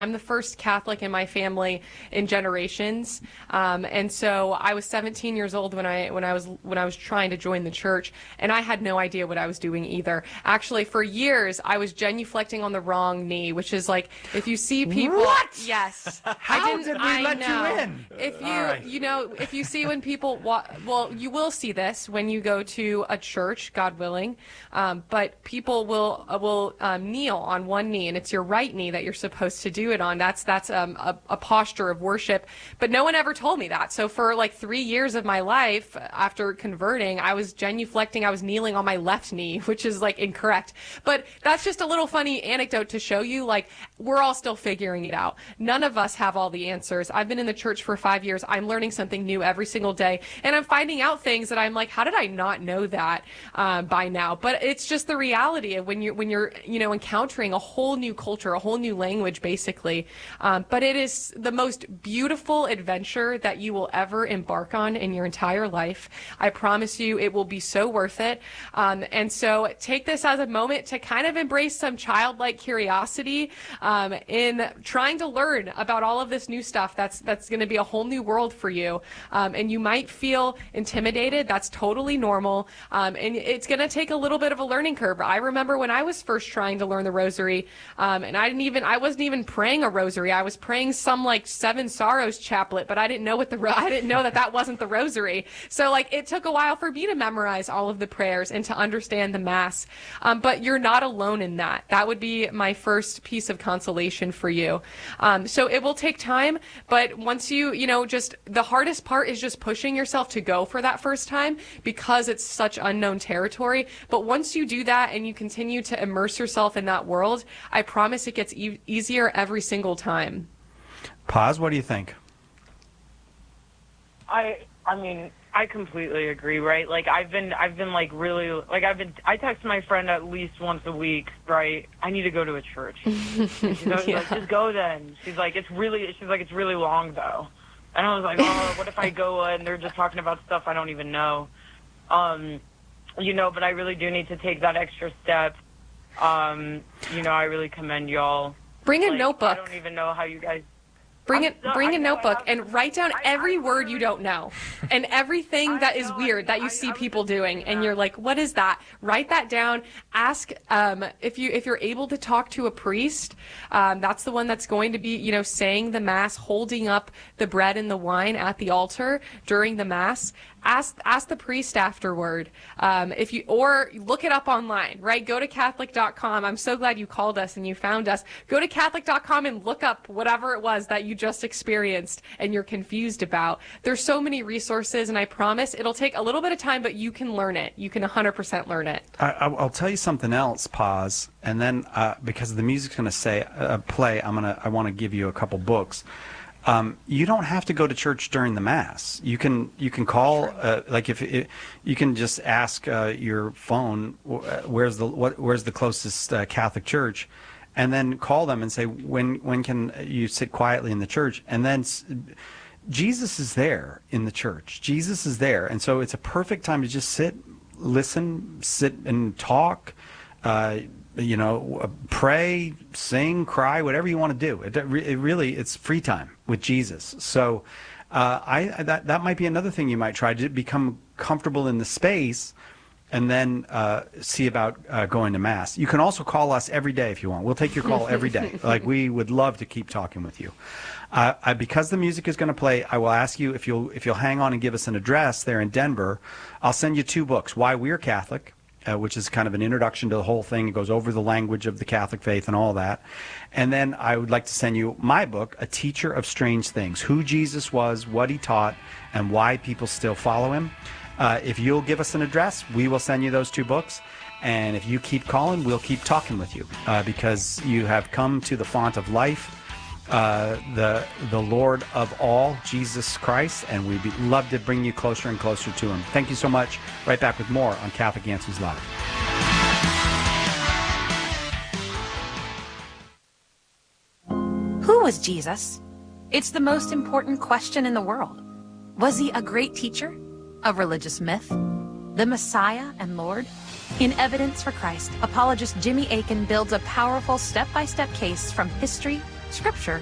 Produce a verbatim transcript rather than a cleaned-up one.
I'm the first Catholic in my family in generations, um, and so I was seventeen years old when I when I was when I was trying to join the church, and I had no idea what I was doing either. Actually, for years I was genuflecting on the wrong knee, which is like if you see people. What? Yes. How I didn't, did we I let know. you in? If you All right. you know if you see when people wa- well you will see this when you go to a church, God willing, um, but people will uh, will um, kneel on one knee, and it's your right knee that you're supposed to do it on. That's that's um, a, a posture of worship, but no one ever told me that. So for like three years of my life after converting, I was genuflecting. I was kneeling on my left knee, which is like incorrect. But that's just a little funny anecdote to show you, like, we're all still figuring it out. None of us have all the answers. I've been in the church for five years. I'm learning something new every single day, and I'm finding out things that I'm like, how did I not know that um, by now? But it's just the reality of when you're when you're you know encountering a whole new culture, a whole new language, basically. Um, but it is the most beautiful adventure that you will ever embark on in your entire life. I promise you, it will be so worth it. Um, and so take this as a moment to kind of embrace some childlike curiosity um, in trying to learn about all of this new stuff. That's that's going to be a whole new world for you. Um, and you might feel intimidated. That's totally normal. Um, and it's going to take a little bit of a learning curve. I remember when I was first trying to learn the rosary, um, and I didn't even, I wasn't even praying a rosary. I was praying some like Seven Sorrows chaplet, but I didn't know what the, I didn't know that that wasn't the rosary. So like it took a while for me to memorize all of the prayers and to understand the Mass. Um, but you're not alone in that. That would be my first piece of consolation for you. Um, so it will take time, but once you, you know, just the hardest part is just pushing yourself to go for that first time because it's such unknown territory. But once you do that and you continue to immerse yourself in that world, I promise it gets e- easier every single time. Paz, what do you think? I I mean, I completely agree, right? Like I've been I've been like really like I've been I text my friend at least once a week, right? I need to go to a church. She's always Yeah. like, just go then. She's like, it's really she's like, it's really long though. And I was like, oh, what if I go and they're just talking about stuff I don't even know? Um, you know, but I really do need to take that extra step. Um, you know, I really commend y'all. Bring a Like, notebook. I don't even know how you guys Bring I'm it. so- Bring I a know, I notebook have- and write down I- every I word you literally- don't know, and everything I that is know, weird I- that you I- see I was people just doing, thinking and that. you're like, "What is that?" Write that down. Ask um, if you if you're able to talk to a priest. Um, that's the one that's going to be, you know, saying the Mass, holding up the bread and the wine at the altar during the Mass. Ask ask the priest afterward. Um, if you or look it up online, right? Go to Catholic dot com. I'm so glad you called us and you found us. Go to Catholic dot com and look up whatever it was that you just experienced and you're confused about. There's so many resources, and I promise it'll take a little bit of time, but you can learn it. You can one hundred percent learn it. I, I- I'll tell you something else, Paz, and then uh, because the music's going to say uh, play, I'm gonna I want to give you a couple books. Um, you don't have to go to church during the Mass. You can you can call uh, like if it, you can just ask uh, your phone uh, where's the what where's the closest uh, Catholic church, and then call them and say when when can you sit quietly in the church, and then s- Jesus is there in the church. Jesus is there, and so it's a perfect time to just sit, listen, sit and talk. Uh, you know, pray, sing, cry, whatever you want to do. It, it really, it's free time with Jesus. So uh, I that that might be another thing you might try to become comfortable in the space, and then uh, see about uh, going to Mass. You can also call us every day if you want. We'll take your call every day. Like, we would love to keep talking with you. Uh, I, because the music is going to play, I will ask you if you'll if you'll hang on and give us an address there in Denver. I'll send you two books: Why We're Catholic, Uh, which is kind of an introduction to the whole thing. It goes over the language of the Catholic faith and all that. And then I would like to send you my book, A Teacher of Strange Things: Who Jesus Was, What He Taught, and Why People Still Follow Him. Uh, if you'll give us an address, we will send you those two books. And if you keep calling, we'll keep talking with you uh, because you have come to the font of life, uh, the the Lord of all, Jesus Christ, and we'd be, love to bring you closer and closer to Him. Thank you so much. Right back with more on Catholic Answers Live. Who was Jesus? It's the most important question in the world. Was he a great teacher? A religious myth? The Messiah and Lord? In Evidence for Christ, apologist Jimmy Akin builds a powerful step-by-step case from history, Scripture